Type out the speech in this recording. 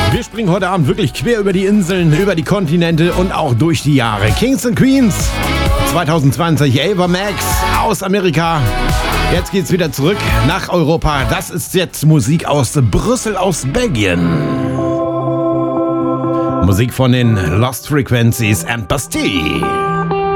Wir springen heute Abend wirklich quer über die Inseln, über die Kontinente und auch durch die Jahre. Kings and Queens 2020, Ava Max aus Amerika. Jetzt geht's wieder zurück nach Europa. Das ist jetzt Musik aus Brüssel, aus Belgien. Musik von den Lost Frequencies and Bastille.